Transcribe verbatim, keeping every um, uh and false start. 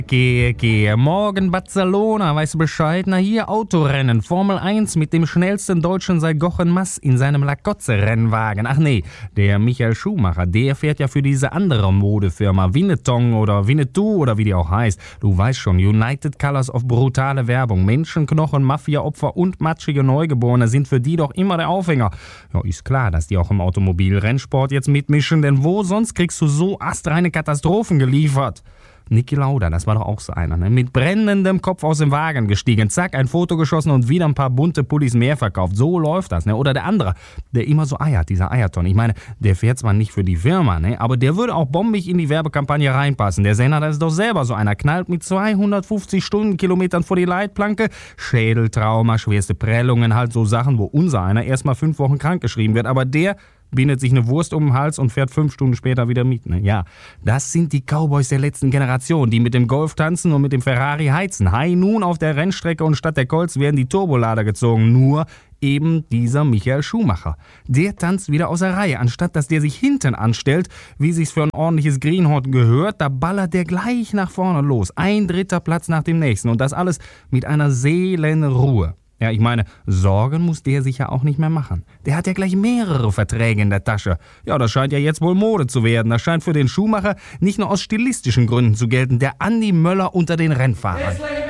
Gehe, gehe. Morgen Barcelona, weißt du Bescheid? Na hier, Autorennen, Formel eins mit dem schnellsten Deutschen seit Jochen Mass in seinem Lacotze-Rennwagen. Ach nee, der Michael Schumacher, der fährt ja für diese andere Modefirma, Winnetou oder Winnetou oder wie die auch heißt. Du weißt schon, United Colors of brutale Werbung. Menschenknochen, Mafia-Opfer und matschige Neugeborene sind für die doch immer der Aufhänger. Ja, ist klar, dass die auch im Automobilrennsport jetzt mitmischen, denn wo sonst kriegst du so astreine Katastrophen geliefert? Niki Lauda, das war doch auch so einer, ne? Mit brennendem Kopf aus dem Wagen gestiegen, zack, ein Foto geschossen und wieder ein paar bunte Pullis mehr verkauft. So läuft das, ne? Oder der andere, der immer so eiert, dieser Eierton. Ich meine, der fährt zwar nicht für die Firma, ne? Aber der würde auch bombig in die Werbekampagne reinpassen. Der Senner, das ist doch selber so einer. Knallt mit zweihundertfünfzig Stundenkilometern vor die Leitplanke. Schädeltrauma, schwerste Prellungen, halt so Sachen, wo unser einer erstmal fünf Wochen krankgeschrieben wird. Aber der bindet sich eine Wurst um den Hals und fährt fünf Stunden später wieder mit. Ne? Ja, das sind die Cowboys der letzten Generation, die mit dem Golf tanzen und mit dem Ferrari heizen. Hi nun auf der Rennstrecke und statt der Colts werden die Turbolader gezogen. Nur eben dieser Michael Schumacher. Der tanzt wieder aus der Reihe. Anstatt dass der sich hinten anstellt, wie sich's für ein ordentliches Greenhorn gehört, da ballert der gleich nach vorne los. Ein dritter Platz nach dem nächsten. Und das alles mit einer Seelenruhe. Ja, ich meine, Sorgen muss der sich ja auch nicht mehr machen. Der hat ja gleich mehrere Verträge in der Tasche. Ja, das scheint ja jetzt wohl Mode zu werden. Das scheint für den Schumacher nicht nur aus stilistischen Gründen zu gelten. Der Andi Möller unter den Rennfahrern.